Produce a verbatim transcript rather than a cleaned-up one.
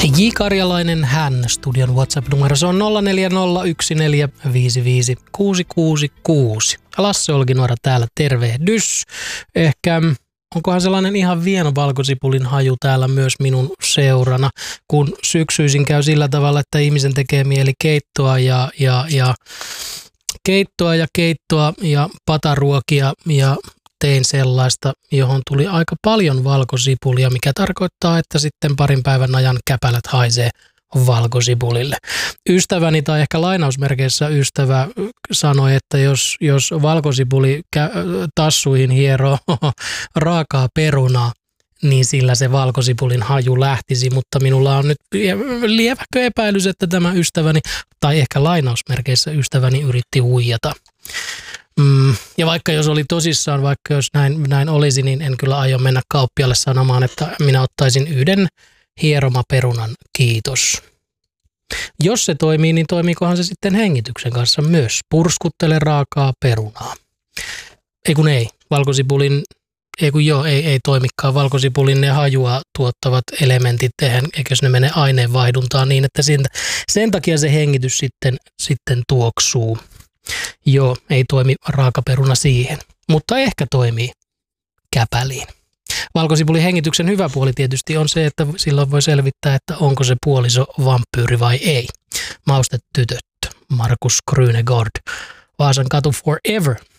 J. Karjalainen hän. Studion WhatsApp-numero se on nolla neljä nolla yksi neljä viisi viisi kuusi kuusi kuusi. Lasse Olkinuora täällä, tervehdys. Ehkä onkohan sellainen ihan vieno valkosipulin haju täällä myös minun seurana, kun syksyisin käy sillä tavalla, että ihmisen tekee mieli keittoa ja, ja, ja keittoa ja keittoa ja pataruokia ja tein sellaista, johon tuli aika paljon valkosipulia, mikä tarkoittaa, että sitten parin päivän ajan käpälät haisee valkosipulille. Ystäväni tai ehkä lainausmerkeissä ystävä sanoi, että jos, jos valkosipuli tassuihin hieroo raakaa perunaa, niin sillä se valkosipulin haju lähtisi, mutta minulla on nyt lieväkö epäilys, että tämä ystäväni, tai ehkä lainausmerkeissä ystäväni yritti huijata. Mm, ja vaikka jos oli tosissaan, vaikka jos näin, näin olisi, niin en kyllä aio mennä kauppialle sanomaan, että minä ottaisin yhden hieromaperunan, kiitos. Jos se toimii, niin toimiikohan se sitten hengityksen kanssa myös? Purskuttele raakaa perunaa. Ei kun ei, valkosipulin, ei kun joo, ei, ei toimikaan. Valkosipulin ne hajua tuottavat elementit, eikä ne mene aineenvaihduntaan niin, että sen, sen takia se hengitys sitten, sitten tuoksuu. Joo, ei toimi raakaperuna siihen, mutta ehkä toimii käpäliin. Valkosipulin hengityksen hyvä puoli tietysti on se, että silloin voi selvittää, että onko se puoliso vampyyri vai ei. Maustetytöt, Markus Grünegård, Vaasan katu forever.